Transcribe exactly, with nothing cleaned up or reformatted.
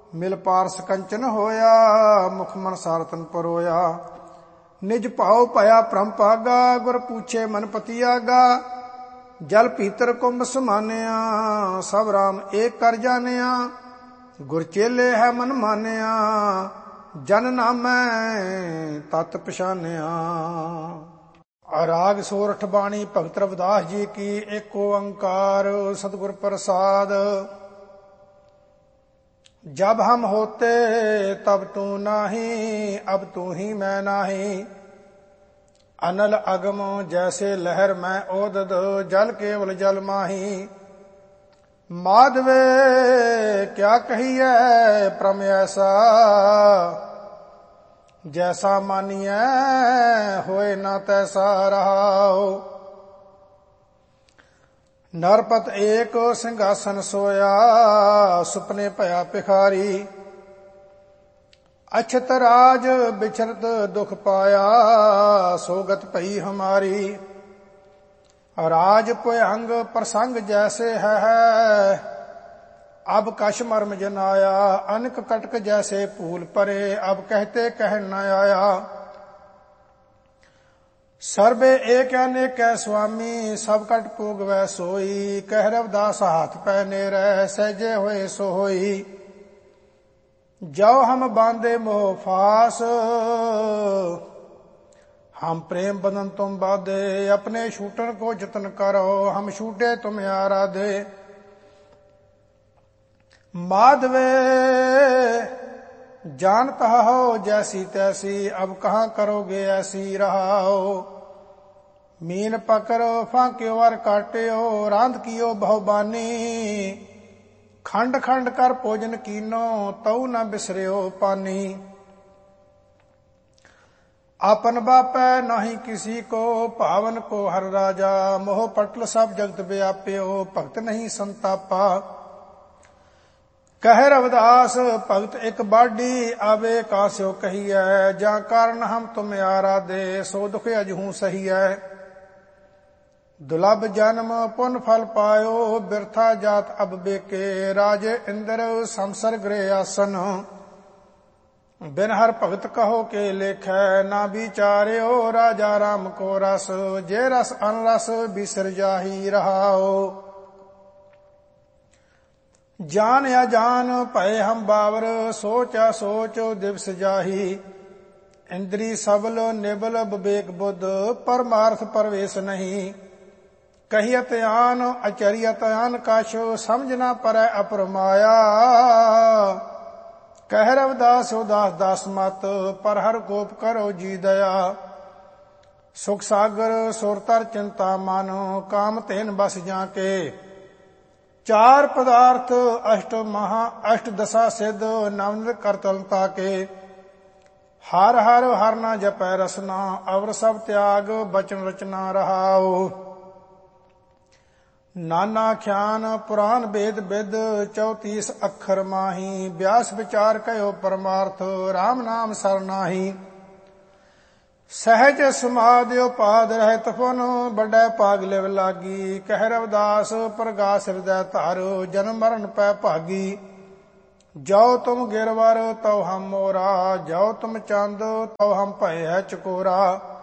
ਮਿਲ ਪਾਰਸ ਕੰਚਨ ਹੋਇਆ, ਮੁਖ ਮਨ ਸਾਰਤਨ ਪਰੋਇਆ। ਨਿਜ ਭਾਉ ਭਇਆ ਭ੍ਰਮ ਭਾਗਾ, ਗੁਰ ਪੂਛੇ ਮਨ ਪਤੀ ਆਗਾ। ਜਲ ਭੀਤਰ ਕੁੰਭ ਸਮਾਨਿਆ, ਸਭ ਰਾਮ ਏਕ ਕਰ ਜਾਣਿਆ। ਗੁਰ ਚੇਲੇ ਹੈ ਮਨ ਮਾਨਿਆ, ਜਨ ਨਾਮੈ ਤਤ ਪਛਾਨਿਆ। ਰਾਗ ਸੋਰਠ ਬਾਣੀ ਭਗਤ ਰਵਿਦਾਸ ਜੀ ਕੀ। ਏਕ ਓੰਕਾਰ ਸਤਿਗੁਰ ਪ੍ਰਸਾਦ। जब हम होते तब तू नाही, अब तू ही मैं नाही। अनल अगम जैसे लहर मैं ओदद, जल केवल जल माही। माधवे क्या कहिए प्रम ऐसा, जैसा मानिए होए ना तैसा रहाओ। नरपत एक सिंहासन सोया, सुपने भया भिखारी। अछत राज बिछरत दुख पाया, सोगत भई हमारी। राज भयंग प्रसंग जैसे है, अब कश मर्म जनाया। अनक कटक जैसे फूल परे, अब कहते कह न आया। सर्बे एक अनेक स्वामी, सब कट पूग वै सोई। कह रविदास हाथ पहने रह, सहजे होए सो होई। जाओ हम बांधे मोह फास, हम प्रेम बंधन तुम बाधे। अपने छूटन को जतन करो, हम छूटे तुम आराधे। माधवे जानता हो जैसी तैसी, अब कहाँ करोगे ऐसी रहाओ। मीन पकड़ो फांक्यो वर काट्यो, रांध कियो बहुबानी। खंड खंड कर भोजन कीनो, तऊ न बिसरियो पानी। आपन बापै नाही किसी को, पावन को हर राजा। मोह पटल सब जगत व्याप्यो, भगत नहीं संतापा। कह रविदास भगत एक बाडी, आवे कास्यो कहिए। जा कारण हम तुम आराधे, सो दुख अजहू सही है। दुलभ जन्म पुन फल पायो, बिरथा जात अब बेके। राजे इंद्र समसर गृह आसन, बिन हर भगत कहो के लेखै। ना विचार्यो राजा राम को रस, जे रस अनरस बिसर जाही रहाओ। जान अजान भय हम बावर, सोच असोच दिवस जाही। इंद्री सबल निबल विवेक बुद्ध, परमार्थ परवेश नहीं। कहियत आन अचरियत आन कछ, समझ ना परै अपरमाया। कह रविदास उदास दास मत, पर हर कोप करो जी दया। सुख सागर सुरतर चिंता मानो, काम तेन बस जाके। चार पदार्थ अष्ट महा अष्ट दशा सिद्ध, नवनित करतलता के। हर हर हर न जपै रसना, अवर सब त्याग बचन रचना रहाओ। नाना ख्यान पुराण वेद विद, चौतीस अक्षर माही। व्यास विचार कयो परमार्थ, राम नाम सरनाही। सहज समाधि उपाद रहत पुन, बड़े भाग लिव लागी। कह रविदास प्रगास हृदय तारो, जन्म मरण पै भागी। जो तुम गिरवर तव हम मोरा, जो तुम चंद तव हम भय है चकोरा।